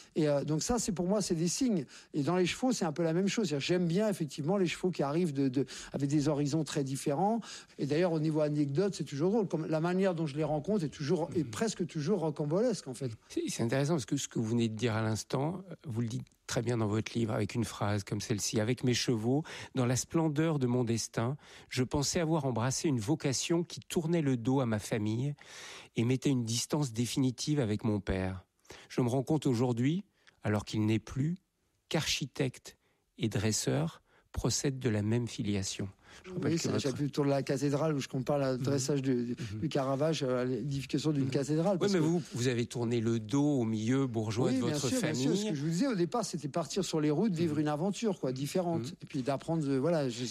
Et donc ça, c'est pour moi, c'est des signes. Et dans les chevaux, c'est un peu la même chose. C'est-à-dire, j'aime bien effectivement les chevaux qui arrivent avec des horizons très différents. Et d'ailleurs, au niveau anecdote, c'est toujours drôle. Comme la manière dont je les rencontre est presque toujours rocambolesque, en fait. C'est intéressant parce que ce que vous venez de dire à l'instant, vous le dites très bien dans votre livre avec une phrase comme celle-ci. Avec mes chevaux, dans la splendeur de mon destin, je pensais avoir embrassé une vocation qui tournait le dos à ma famille et mettait une distance définitive avec mon père. Je me rends compte aujourd'hui, alors qu'il n'est plus, qu'architecte et dresseur procèdent de la même filiation. Oui, c'est un chapitre de la cathédrale où je compare le dressage du Caravage à l'édification d'une cathédrale. Oui, mais vous avez tourné le dos au milieu bourgeois de votre famille. Bien sûr. Ce que je vous disais au départ, c'était partir sur les routes, vivre une aventure, quoi, différente. Et puis d'apprendre, voilà. Vous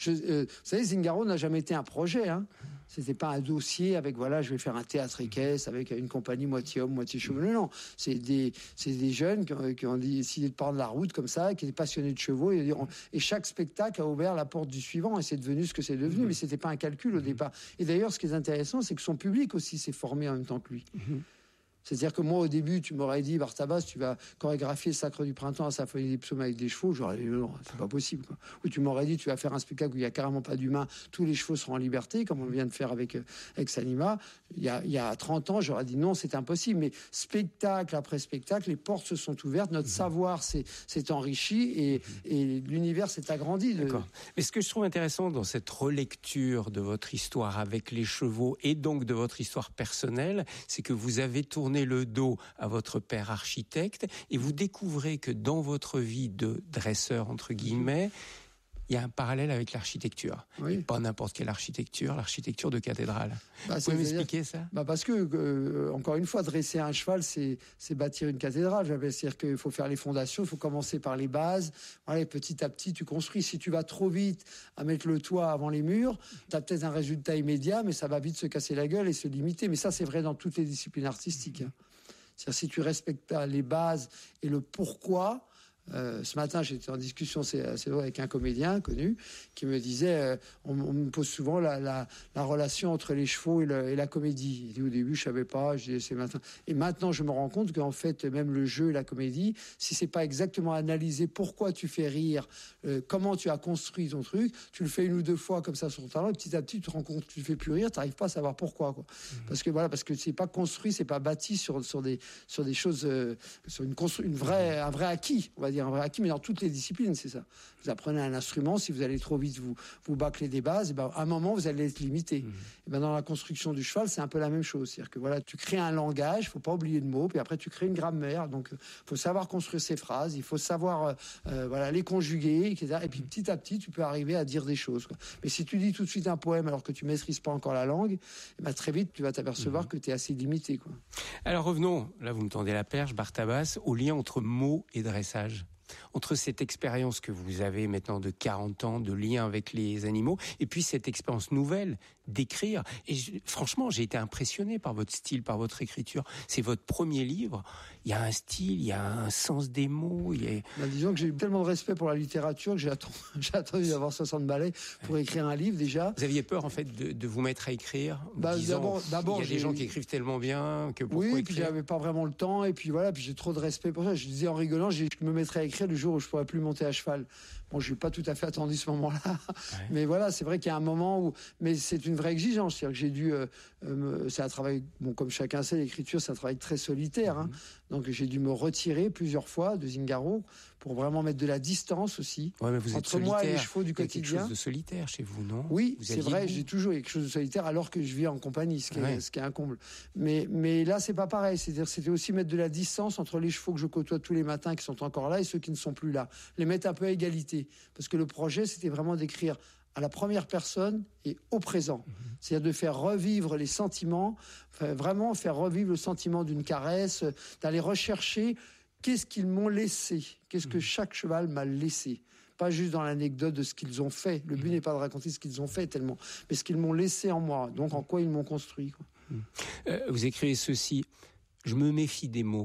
savez, Zingaro n'a jamais été un projet, hein. C'était pas un dossier avec, voilà, je vais faire un théâtre équestre avec une compagnie moitié homme, moitié cheval. Non. C'est des jeunes qui ont décidé de prendre la route comme ça, qui étaient passionnés de chevaux. Et chaque spectacle a ouvert la porte du suivant. Et c'est devenu ce que c'est devenu, mais c'était pas un calcul au départ. Et d'ailleurs, ce qui est intéressant, c'est que son public aussi s'est formé en même temps que lui. C'est-à-dire que moi, au début, tu m'aurais dit, Bartabas, tu vas chorégraphier Sacre du Printemps à Symphonie des Psaumes avec des chevaux. J'aurais dit, non, c'est pas possible, quoi. Ou tu m'aurais dit, tu vas faire un spectacle où il y a carrément pas d'humains, tous les chevaux seront en liberté, comme on vient de faire avec Sanima. Il y a 30 ans, j'aurais dit non, c'est impossible. Mais spectacle après spectacle, les portes se sont ouvertes, notre savoir s'est enrichi et l'univers s'est agrandi. D'accord. Mais ce que je trouve intéressant dans cette relecture de votre histoire avec les chevaux et donc de votre histoire personnelle, c'est que vous avez tourné le dos à votre père architecte et vous découvrez que dans votre vie de dresseur, entre guillemets, il y a un parallèle avec l'architecture. Oui. Et pas n'importe quelle architecture, l'architecture de cathédrale. Vous pouvez m'expliquer ça ? Parce que, encore une fois, dresser un cheval, c'est bâtir une cathédrale. C'est-à-dire qu'il faut faire les fondations, il faut commencer par les bases. Voilà, et petit à petit, tu construis. Si tu vas trop vite à mettre le toit avant les murs, tu as peut-être un résultat immédiat, mais ça va vite se casser la gueule et se limiter. Mais ça, c'est vrai dans toutes les disciplines artistiques. C'est-à-dire, si tu respectes les bases et le pourquoi. Ce matin, j'étais en discussion, c'est vrai, avec un comédien connu qui me disait, on me pose souvent la relation entre les chevaux et la comédie. Il dit, au début, je savais pas, je disais, c'est maintenant. Et maintenant, je me rends compte qu'en fait, même le jeu et la comédie, si c'est pas exactement analysé pourquoi tu fais rire, comment tu as construit ton truc, tu le fais une ou deux fois comme ça sur ton talent, et petit à petit, tu te rends compte que tu fais plus rire, t'arrives pas à savoir pourquoi, quoi. Parce que c'est pas construit, c'est pas bâti sur des choses, sur un vrai acquis, on va dire. Un vrai acquis, mais dans toutes les disciplines, c'est ça. Vous apprenez un instrument, si vous allez trop vite, vous bâclez des bases, et ben, à un moment, vous allez être limité. Et ben, dans la construction du cheval, c'est un peu la même chose. C'est-à-dire que voilà, tu crées un langage, faut pas oublier de mots, puis après, tu crées une grammaire. Donc, faut savoir construire ces phrases, il faut savoir, les conjuguer, etc. Et puis, petit à petit, tu peux arriver à dire des choses, quoi. Mais si tu dis tout de suite un poème alors que tu maîtrises pas encore la langue, et ben, très vite, tu vas t'apercevoir que tu es assez limité, quoi. Alors, revenons, là, vous me tendez la perche, Bartabas, au lien entre mots et dressage. Entre cette expérience que vous avez maintenant de 40 ans de lien avec les animaux et puis cette expérience nouvelle d'écrire. Et franchement, j'ai été impressionné par votre style, par votre écriture. C'est votre premier livre. Il y a un style, il y a un sens des mots. Disons que j'ai eu tellement de respect pour la littérature que j'ai attendu d'avoir 60 balais pour écrire un livre déjà. Vous aviez peur en fait de vous mettre à écrire d'abord, il y a des gens qui écrivent tellement bien que pourquoi écrire ? Puis j'avais pas vraiment le temps et puis voilà, puis j'ai trop de respect pour ça. Je disais en rigolant, je me mettrais à écrire le jour où je pourrais plus monter à cheval. Bon, je n'ai pas tout à fait attendu ce moment-là, mais voilà, c'est vrai qu'il y a un moment où, mais c'est une vraie exigence, c'est-à-dire que j'ai dû, c'est un travail, bon, comme chacun sait, l'écriture, c'est un travail très solitaire, hein. Donc j'ai dû me retirer plusieurs fois de Zingaro pour vraiment mettre de la distance aussi mais vous entre moi et les chevaux du quotidien. Il y a quelque chose de solitaire chez vous, non ? Oui, c'est vrai, j'ai toujours quelque chose de solitaire alors que je vis en compagnie, ce qui est un comble. Mais là, c'est pas pareil, c'est-à-dire c'était aussi mettre de la distance entre les chevaux que je côtoie tous les matins qui sont encore là et ceux qui ne sont plus là. Les mettre un peu à égalité. Parce que le projet, c'était vraiment d'écrire à la première personne et au présent. C'est-à-dire de faire revivre les sentiments, vraiment faire revivre le sentiment d'une caresse, d'aller rechercher qu'est-ce qu'ils m'ont laissé, qu'est-ce que chaque cheval m'a laissé. Pas juste dans l'anecdote de ce qu'ils ont fait. Le but n'est pas de raconter ce qu'ils ont fait tellement, mais ce qu'ils m'ont laissé en moi, donc en quoi ils m'ont construit, quoi. Vous écrivez ceci, je me méfie des mots,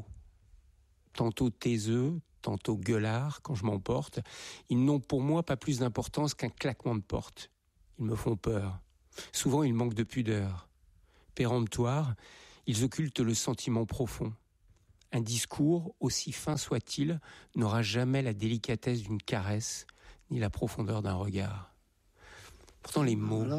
tantôt taiseux, tantôt gueulard, quand je m'emporte. Ils n'ont pour moi pas plus d'importance qu'un claquement de porte. Ils me font peur. Souvent, ils manquent de pudeur. Péremptoires, ils occultent le sentiment profond. Un discours, aussi fin soit-il, n'aura jamais la délicatesse d'une caresse, ni la profondeur d'un regard. Pourtant, les mots, Voilà.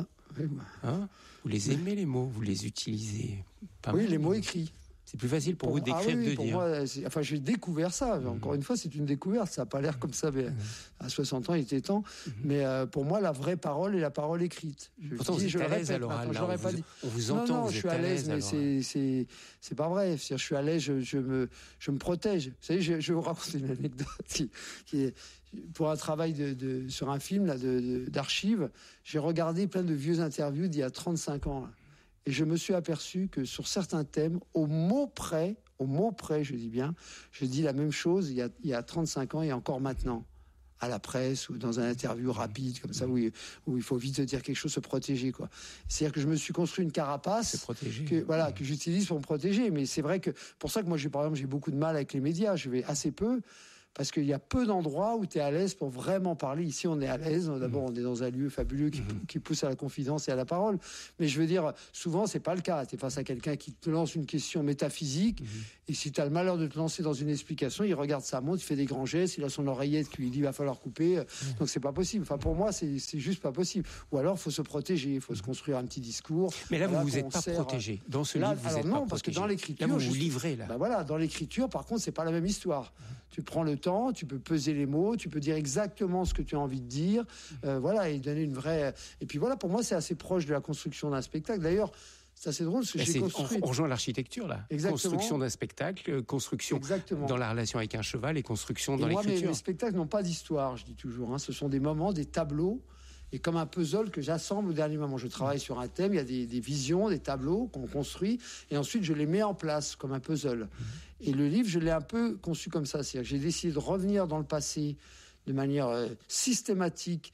vous les aimez, les mots, vous les utilisez pas Oui, mal, les mots écrits. C'est plus facile pour vous d'écrire que de pour dire. moi, j'ai découvert ça. Encore une fois, c'est une découverte. Ça n'a pas l'air comme ça, mais à 60 ans, il était temps. Mais pour moi, la vraie parole est la parole écrite. Pourtant, vous êtes à l'aise à l'oral. On vous entend, non, vous je êtes suis à l'aise, mais c'est pas vrai. Je suis à l'aise, je me protège. Vous savez, je vais vous raconter une anecdote qui est... Pour un travail sur un film d'archives, j'ai regardé plein de vieux interviews d'il y a 35 ans. Là. Et je me suis aperçu que sur certains thèmes, au mot près, je dis bien, je dis la même chose il y a 35 ans et encore maintenant, à la presse ou dans un interview rapide, comme ça, où il faut vite dire quelque chose, se protéger, quoi. C'est-à-dire que je me suis construit une carapace que j'utilise pour me protéger. Mais c'est vrai que, pour ça que moi, par exemple, j'ai beaucoup de mal avec les médias. Je vais assez peu. Parce qu'il y a peu d'endroits où tu es à l'aise pour vraiment parler. Ici, on est à l'aise. D'abord, on est dans un lieu fabuleux qui pousse à la confidence et à la parole. Mais je veux dire, souvent, c'est pas le cas. Tu es face à quelqu'un qui te lance une question métaphysique. Et si tu as le malheur de te lancer dans une explication, il regarde sa montre, il fait des grands gestes, il a son oreillette qui lui dit il va falloir couper. Donc, c'est pas possible. Enfin, pour moi, c'est juste pas possible. Ou alors, il faut se protéger. Il faut se construire un petit discours. Mais là, vous n'êtes pas protégé. Dans ce livre, vous êtes pas protégé. Parce que dans l'écriture... Là, vous vous livrez, là. Ben voilà, dans l'écriture, par contre, c'est pas la même histoire. Tu prends le temps, tu peux peser les mots, tu peux dire exactement ce que tu as envie de dire, voilà, et donner une vraie... Et puis voilà, pour moi, c'est assez proche de la construction d'un spectacle. D'ailleurs, c'est assez drôle, parce que j'ai construit... On rejoint l'architecture, là. Exactement. Construction d'un spectacle, construction dans la relation avec un cheval et construction dans l'écriture. Mes spectacles n'ont pas d'histoire, je dis toujours. Hein. Ce sont des moments, des tableaux, et comme un puzzle que j'assemble au dernier moment. Je travaille sur un thème, il y a des visions, des tableaux qu'on construit, et ensuite je les mets en place comme un puzzle. Et le livre, je l'ai un peu conçu comme ça. C'est-à-dire que j'ai décidé de revenir dans le passé de manière systématique,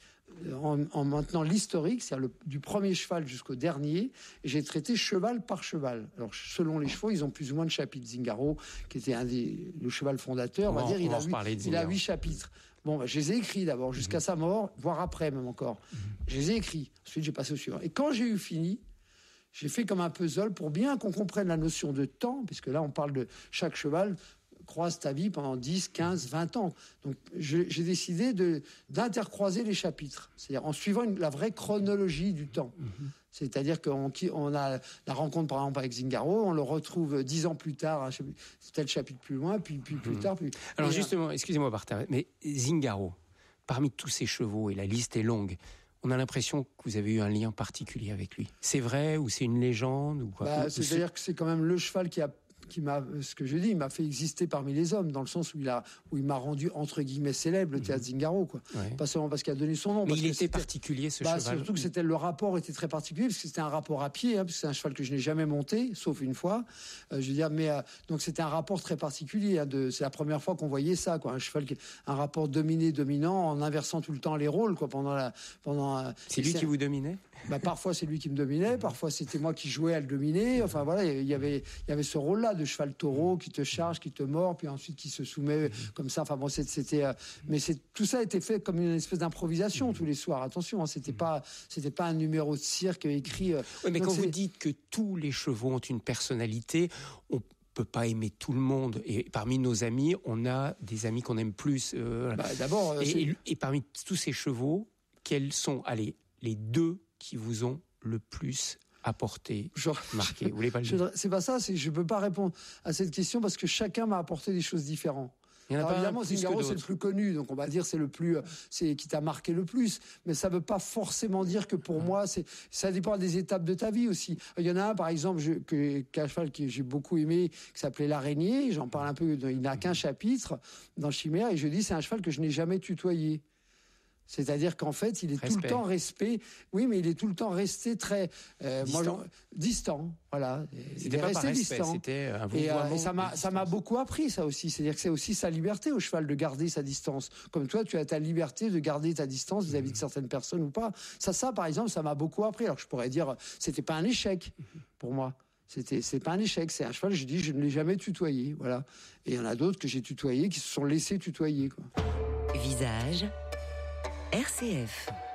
en maintenant l'historique, c'est-à-dire du premier cheval jusqu'au dernier, et j'ai traité cheval par cheval. Alors, selon les chevaux, ils ont plus ou moins de chapitres. Zingaro, qui était le cheval fondateur, on va dire, il a 8 chapitres. Bon, je les ai écrits d'abord, jusqu'à sa mort, voire après même encore. Je les ai écrits. Ensuite, j'ai passé au suivant. Et quand j'ai eu fini, j'ai fait comme un puzzle pour bien qu'on comprenne la notion de temps, puisque là, on parle de chaque cheval croise ta vie pendant 10, 15, 20 ans. Donc, j'ai décidé d'intercroiser les chapitres, c'est-à-dire en suivant la vraie chronologie du temps. C'est-à-dire qu'on a la rencontre, par exemple, avec Zingaro, on le retrouve 10 ans plus tard, tel chapitre plus loin, puis plus tard. Alors justement, excusez-moi, Martin, mais Zingaro, parmi tous ces chevaux, et la liste est longue, on a l'impression que vous avez eu un lien particulier avec lui. C'est vrai ou c'est une légende ou quoi? C'est-à-dire que c'est quand même le cheval qui m'a, ce que je dis, il m'a fait exister parmi les hommes, dans le sens où il m'a rendu, entre guillemets, célèbre, le théâtre Zingaro, quoi. Ouais. Pas seulement parce qu'il a donné son nom. Mais il était particulier, ce cheval. Surtout que le rapport était très particulier, parce que c'était un rapport à pied, parce que c'est un cheval que je n'ai jamais monté, sauf une fois. Je veux dire, donc c'était un rapport très particulier. C'est la première fois qu'on voyait ça, quoi. Un cheval un rapport dominé-dominant, en inversant tout le temps les rôles, quoi, c'est lui qui vous dominait? Parfois c'est lui qui me dominait, parfois c'était moi qui jouais à le dominer. Enfin voilà, il y avait ce rôle-là de cheval taureau qui te charge, qui te mord, puis ensuite qui se soumet comme ça. Enfin bon, mais tout ça a été fait comme une espèce d'improvisation tous les soirs. Attention, hein, c'était pas un numéro de cirque écrit. Oui, mais quand vous dites que tous les chevaux ont une personnalité, on peut pas aimer tout le monde. Et parmi nos amis, on a des amis qu'on aime plus. D'abord, et parmi tous ces chevaux, quels sont, les deux qui vous ont le plus apporté, marqué? Vous voulez pas le dire? C'est pas ça, je peux pas répondre à cette question parce que chacun m'a apporté des choses différentes. Évidemment, Zingaro, c'est le plus connu, donc on va dire c'est qui t'a marqué le plus. Mais ça veut pas forcément dire que pour moi, ça dépend des étapes de ta vie aussi. Il y en a un, par exemple, qu'un cheval que j'ai beaucoup aimé, qui s'appelait l'Araignée. J'en parle un peu. Il n'a qu'un chapitre dans Chimère, et je dis c'est un cheval que je n'ai jamais tutoyé. C'est-à-dire qu'en fait, il est tout le temps oui, mais il est tout le temps resté très distant. Voilà, il est resté distant. C'était un et ça m'a beaucoup appris, ça aussi. C'est-à-dire que c'est aussi sa liberté au cheval de garder sa distance. Comme toi, tu as ta liberté de garder ta distance vis-à-vis de certaines personnes ou pas. Ça, par exemple, ça m'a beaucoup appris. Alors je pourrais dire, c'était pas un échec pour moi. C'est pas un échec, c'est un cheval. Je dis, je ne l'ai jamais tutoyé, voilà. Et il y en a d'autres que j'ai tutoyés qui se sont laissés tutoyer, quoi. Visage. RCF.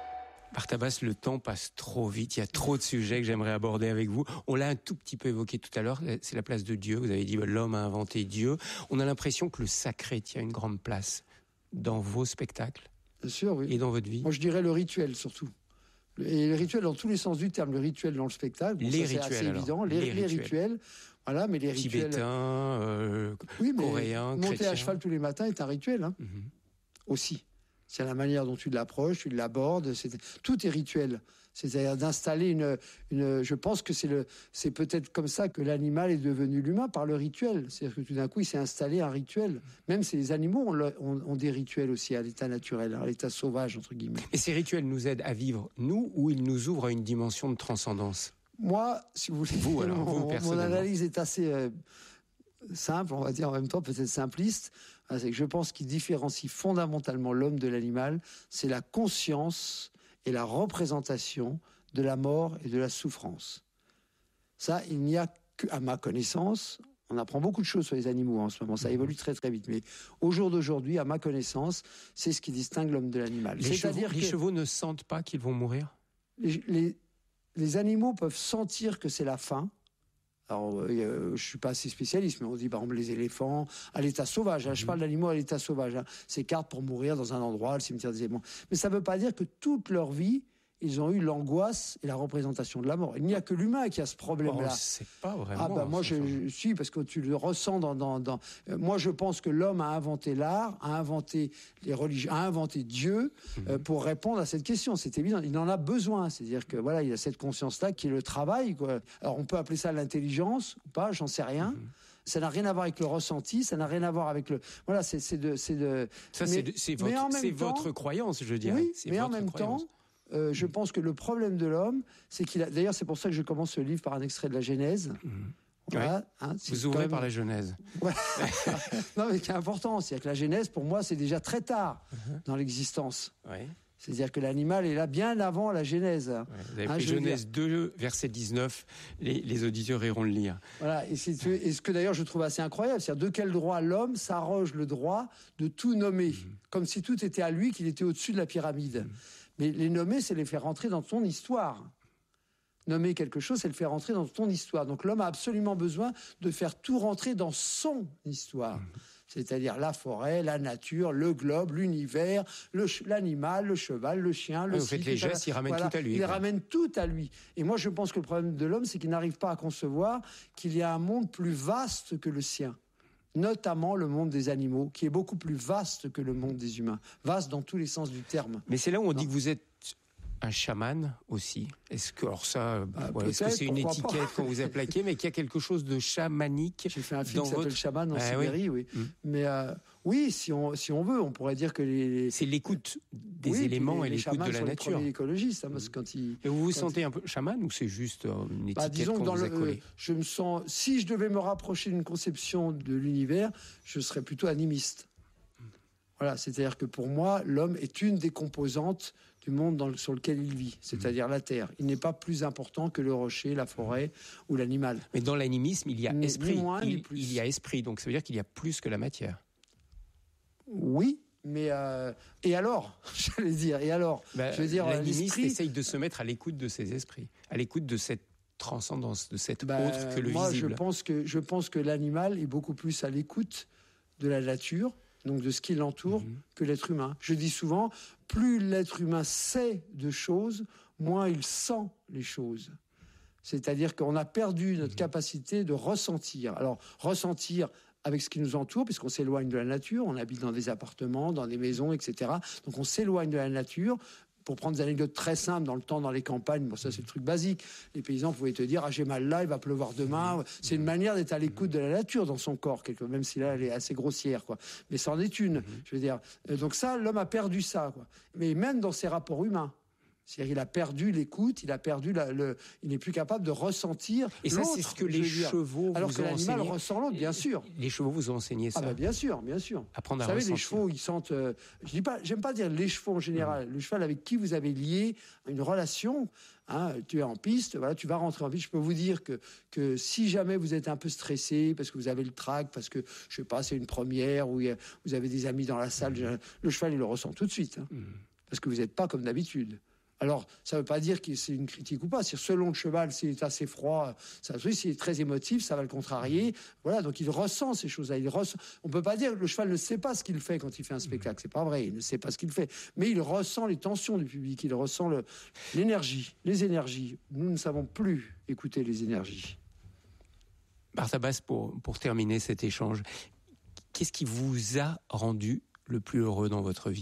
Martha Basse, le temps passe trop vite. Il y a trop de sujets que j'aimerais aborder avec vous. On l'a un tout petit peu évoqué tout à l'heure. C'est la place de Dieu. Vous avez dit l'homme a inventé Dieu. On a l'impression que le sacré tient une grande place dans vos spectacles. Bien sûr, oui. Et dans votre vie. Moi, je dirais le rituel surtout. Et le rituel dans tous les sens du terme. Le rituel dans le spectacle. Les rituels, c'est assez évident. Les rituels. Voilà, mais les rituels. Tibétains, coréens, monter chrétiens. à cheval tous les matins est un rituel, hein, aussi. C'est la manière dont tu l'approches, tu l'abordes. Tout est rituel. C'est-à-dire d'installer je pense que c'est peut-être comme ça que l'animal est devenu l'humain, par le rituel. C'est-à-dire que tout d'un coup, il s'est installé un rituel. Même si les animaux ont des rituels aussi à l'état naturel, à l'état sauvage, entre guillemets. Et ces rituels nous aident à vivre, nous, ou ils nous ouvrent à une dimension de transcendance? Moi, si vous voulez, mon analyse est assez simple, on va dire, en même temps peut-être simpliste. C'est que je pense qu'il différencie fondamentalement l'homme de l'animal, c'est la conscience et la représentation de la mort et de la souffrance. Ça, il n'y a qu'à ma connaissance, on apprend beaucoup de choses sur les animaux en ce moment, ça évolue très très vite, mais au jour d'aujourd'hui, à ma connaissance, c'est ce qui distingue l'homme de l'animal. Les chevaux ne sentent pas qu'ils vont mourir? Les animaux peuvent sentir que c'est la fin. Alors, je suis pas assez spécialiste, mais on dit par exemple les éléphants à l'état sauvage. Je parle d'animaux à l'état sauvage. S'écartent pour mourir dans un endroit, le cimetière des éléphants. Mais ça ne veut pas dire que toute leur vie, ils ont eu l'angoisse et la représentation de la mort. Il n'y a que l'humain qui a ce problème-là. C'est pas vraiment. Moi, je suis, parce que tu le ressens moi, je pense que l'homme a inventé l'art, a inventé les religions, a inventé Dieu pour répondre à cette question. C'est évident. Il en a besoin. C'est-à-dire que voilà, il a cette conscience-là qui est le travail, quoi. Alors, on peut appeler ça l'intelligence ou pas, j'en sais rien. Ça n'a rien à voir avec le ressenti, ça n'a rien à voir avec le. Voilà, c'est votre croyance, je dirais. Oui, mais en même temps. Je pense que le problème de l'homme, c'est qu'il a. D'ailleurs, c'est pour ça que je commence ce livre par un extrait de la Genèse. Voilà, vous ouvrez par la Genèse. Ouais. Non, mais qui est important, c'est-à-dire que la Genèse, pour moi, c'est déjà très tard dans l'existence. C'est-à-dire que l'animal est là bien avant la Genèse. Vous avez pris Genèse 2, verset 19, les auditeurs iront le lire. Voilà, et ce que d'ailleurs je trouve assez incroyable, c'est-à-dire de quel droit l'homme s'arroge le droit de tout nommer, comme si tout était à lui, qu'il était au-dessus de la pyramide. Mais les nommer, c'est les faire rentrer dans ton histoire. Nommer quelque chose, c'est le faire rentrer dans ton histoire. Donc l'homme a absolument besoin de faire tout rentrer dans son histoire. C'est-à-dire la forêt, la nature, le globe, l'univers, l'animal, le cheval, le chien, le vous faites les gestes, il ramène tout à lui. Il ramène tout à lui. Et moi, je pense que le problème de l'homme, c'est qu'il n'arrive pas à concevoir qu'il y a un monde plus vaste que le sien. Notamment le monde des animaux, qui est beaucoup plus vaste que le monde des humains. Vaste dans tous les sens du terme. Mais c'est là où on dit que vous êtes un chaman aussi. Est-ce que, alors ça, est-ce que c'est une étiquette qu'on vous a plaquée, mais qu'il y a quelque chose de chamanique? J'ai fait un film qui s'appelle Chaman en Sibérie, oui. Mais oui, si on veut, on pourrait dire que c'est l'écoute des éléments et l'écoute de la nature. Les premiers écologistes, parce que quand et vous vous sentez un peu chaman ou c'est juste une étiquette qu'on vous a collée? Je me sens. Si je devais me rapprocher d'une conception de l'univers, je serais plutôt animiste. Voilà, c'est-à-dire que pour moi, l'homme est une des composantes du monde sur lequel il vit, c'est-à-dire la terre. Il n'est pas plus important que le rocher, la forêt ou l'animal. Mais dans l'animisme, il y a esprit. Ni moins, ni plus. Il y a esprit, donc ça veut dire qu'il y a plus que la matière. Oui, mais et alors, j'allais dire, et alors, je veux dire, l'animiste essaye de se mettre à l'écoute de ses esprits, à l'écoute de cette transcendance, de cette autre que le visible. Moi, je pense que l'animal est beaucoup plus à l'écoute de la nature, donc de ce qui l'entoure, que l'être humain. Je dis souvent, plus l'être humain sait de choses, moins il sent les choses. C'est-à-dire qu'on a perdu notre capacité de ressentir. Alors, ressentir avec ce qui nous entoure, puisqu'on s'éloigne de la nature, on habite dans des appartements, dans des maisons, etc. Donc on s'éloigne de la nature. Pour prendre des anecdotes très simples, dans le temps, dans les campagnes, ça c'est le truc basique. Les paysans pouvaient te dire, j'ai mal là, il va pleuvoir demain. C'est une manière d'être à l'écoute de la nature dans son corps, même si là elle est assez grossière, quoi. Mais c'en est une, je veux dire. Donc ça, l'homme a perdu ça, quoi. Mais même dans ses rapports humains. C'est-à-dire qu'il a perdu l'écoute, il a perdu il n'est plus capable de ressentir et ça, l'autre. C'est ce que les chevaux alors vous que ont l'animal enseigné. Ressent l'autre, bien sûr. Les chevaux vous ont enseigné ça. Bien sûr, bien sûr. Apprendre à ressentir. ressentir. Les chevaux, ils sentent. J'aime pas dire les chevaux en général. Le cheval avec qui vous avez lié une relation. Tu es en piste, voilà, tu vas rentrer en piste. Je peux vous dire que si jamais vous êtes un peu stressé parce que vous avez le trac, parce que je sais pas, c'est une première ou vous avez des amis dans la salle, le cheval il le ressent tout de suite, parce que vous n'êtes pas comme d'habitude. Alors, ça ne veut pas dire que c'est une critique ou pas. C'est selon le cheval, s'il est assez froid, s'il est très émotif, ça va le contrarier. Voilà, donc il ressent ces choses-là. On ne peut pas dire que le cheval ne sait pas ce qu'il fait quand il fait un spectacle. C'est pas vrai, il ne sait pas ce qu'il fait. Mais il ressent les tensions du public, il ressent l'énergie, les énergies. Nous ne savons plus écouter les énergies. Bartabas, pour terminer cet échange, qu'est-ce qui vous a rendu le plus heureux dans votre vie ?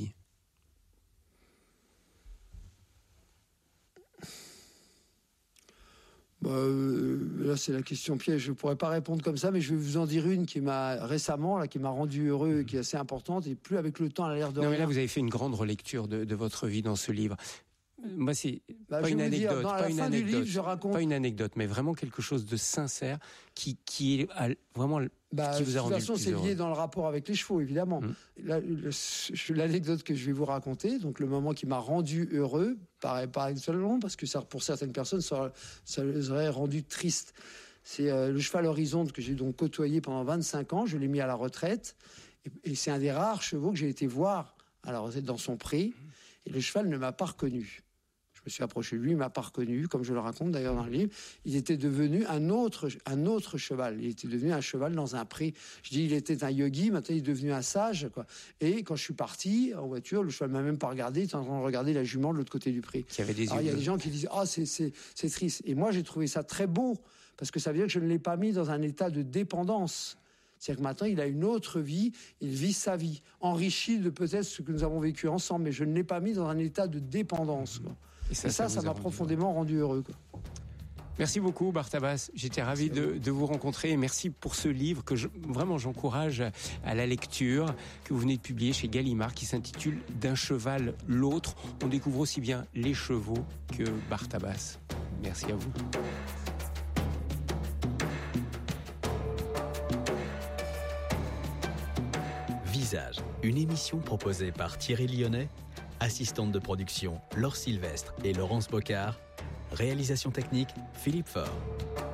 Là, c'est la question piège. Je ne pourrais pas répondre comme ça, mais je vais vous en dire une qui m'a rendu heureux, qui est assez importante, et plus avec le temps, elle a l'air de rien. Non, mais là, vous avez fait une grande relecture de votre vie dans ce livre. Moi, c'est pas une anecdote, pas une anecdote, mais vraiment quelque chose de sincère qui est vraiment qui vous a rendu le plus heureux. De toute façon, c'est lié dans le rapport avec les chevaux, évidemment. L'anecdote que je vais vous raconter, donc le moment qui m'a rendu heureux, paraît seulement parce que ça, pour certaines personnes, ça les aurait rendu tristes. C'est le cheval Horizonte que j'ai donc côtoyé pendant 25 ans. Je l'ai mis à la retraite, et c'est un des rares chevaux que j'ai été voir à la retraite dans son pré, et le cheval ne m'a pas reconnu. Je me suis approché de lui, il m'a pas reconnu, comme je le raconte d'ailleurs dans le livre. Il était devenu un autre cheval. Il était devenu un cheval dans un pré. Je dis, il était un yogi, maintenant il est devenu un sage, quoi. Et quand je suis parti en voiture, le cheval m'a même pas regardé, il était en train de regarder la jument de l'autre côté du pré. Qui avait des yeux. Alors il y a des gens qui disent, c'est triste. Et moi j'ai trouvé ça très beau, parce que ça veut dire que je ne l'ai pas mis dans un état de dépendance. C'est-à-dire que maintenant, il a une autre vie, il vit sa vie, enrichi de peut-être ce que nous avons vécu ensemble, mais je ne l'ai pas mis dans un état de dépendance, quoi. Et ça m'a profondément rendu heureux, quoi. Merci beaucoup, Bartabas. J'étais ravi de vous rencontrer, et merci pour ce livre que vraiment j'encourage à la lecture, que vous venez de publier chez Gallimard, qui s'intitule « D'un cheval l'autre ». On découvre aussi bien les chevaux que Bartabas. Merci à vous. Visage, une émission proposée par Thierry Lyonnais, assistante de production Laure Sylvestre et Laurence Bocard, réalisation technique Philippe Faure.